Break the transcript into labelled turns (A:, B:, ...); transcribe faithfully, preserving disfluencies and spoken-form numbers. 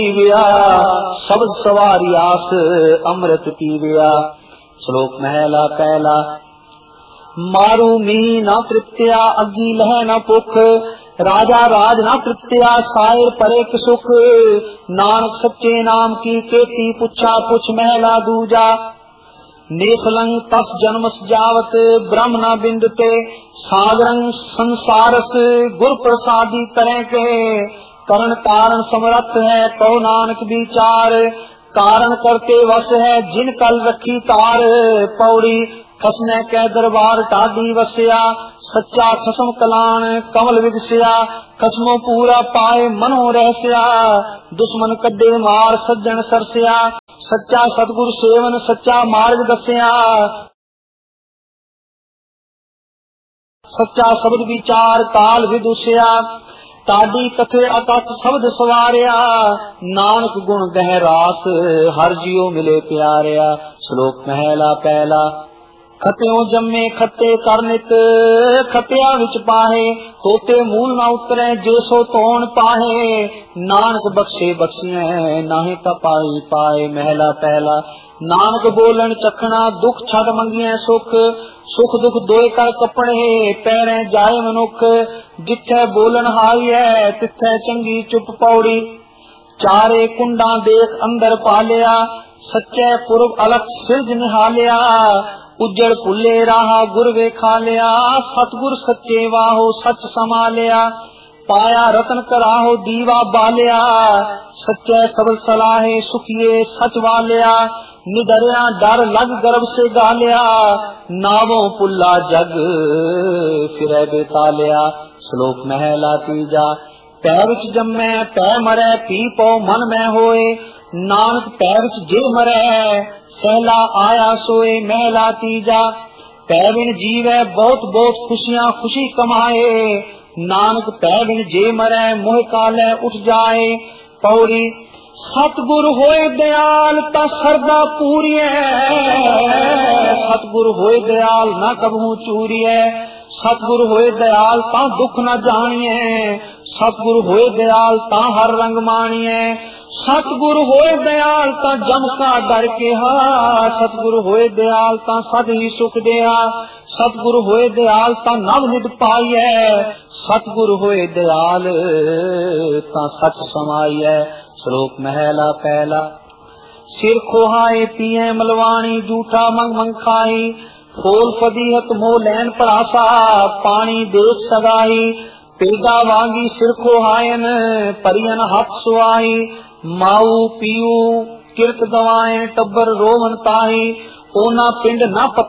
A: शब्द सवारी आस अमृत पीविया। श्लोक महला पहला। मारू मी न तृप्तिया अग्गी लह न पुख, राजा राज न तृप्तिया सायर परे सुख। नानक सच्चे नाम की केती पुछा पुछ महला दूजा। नेफलंग तस जन्म जावत ब्रह्म न बिंदते, सागरंग संसारस गुर प्रसादी तरह के। करण कारण समरथ है कहो नानक विचार, कारण करते वश है जिन कल रखी तार। पौड़ी खसने के दरबार टाडी वस्या, सच्चा खसम कलान कमल विगस्या। खसमो पूरा पाए मनो रहस्या, दुश्मन कड्डे मार सज्जन सरस्या। सच्चा सतगुरु सेवन सच्चा मार्ग दस्या, सच्चा शब्द विचार काल विदुष्या। टाडी कथे अकथ शब्द सवारिया, नानक गुण गहरास हर जियो मिले प्यारिया। श्लोक महला पहला। खत्यो जम्मे खत्ते कर नित, खत्या विच पाहे तोते मूल न उतरे जे सो तोन पाहे। नानक बख्शे बख्शिए नाहे तपाई पाए। महला पहला। नानक बोलन चखना दुख छड़ मंगिए सुख, सुख दुख दोए कर कपड़े पैरे जाए मनुख। जिथे बोलन हाई है तिथे चंगी चुप पौड़ी, चारे कुंडा देख अंदर पालिया। सच्चे पुरब अलख सिरज निहालिया, उज्जड़ पुले राहा गुर वेखा लिया। सतगुर सच्चे वाहो सच समालिया, पाया रतन कराहो दीवा बालिया। सच्चे सबल सलाहे सुखिए सच वालिया, निडरिया डर लग गर्भ से गालिया। नावो पुल्ला जग फिरे बेतालिया। श्लोक महला तीजा। पै विच जम्मै पै मरै पी पौ मन में होए, नानक पै विच जे मरै सहला आया सोए। महला तीजा। पै बिन जीवै बहुत बहुत खुशियां खुशी कमाए, नानक पै बिन जे मरै मोह काले उठ जाए। पौड़ी सतगुर होए दयाल ता सरदा पूरिए, सतगुर होए दयाल ना कबहू चूरिए। सतगुर होए दयाल ता दुख न जानिए, सतगुर होए दयाल ता हर रंग मानिए। सतगुर होए दयाल ता जम का डर के हा, सतगुर होए दयाल ता सद ही सुख दिया। सतगुर होए दयाल ता नव निध पाइए, सतगुर होए दयाल ता सच समाइए। श्लोक महला पहला। सिर खोहाए पिए मलवानी जूठा मंग मंग खाई, फोल फदीहत मोह लैन परासा पानी देख सगाई। पेगा वांगी सिर खोहायन परियन हाथ सुआई, माऊ पीऊ किरत गवाए टब्बर रोवन ताही। ओना पिंड न